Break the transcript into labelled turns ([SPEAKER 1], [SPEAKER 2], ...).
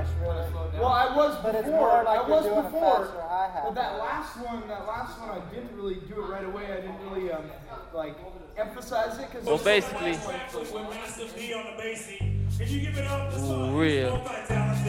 [SPEAKER 1] much, really.
[SPEAKER 2] Well, I was
[SPEAKER 1] But it's
[SPEAKER 2] before.
[SPEAKER 1] more like
[SPEAKER 2] I was
[SPEAKER 1] you're doing a
[SPEAKER 2] before.
[SPEAKER 1] faster hi-hat.
[SPEAKER 2] But that last one, I didn't really do it right away. I didn't really like emphasize it because.
[SPEAKER 3] Well, basically,
[SPEAKER 4] With Master P on the bass. Can you give it up?
[SPEAKER 3] real.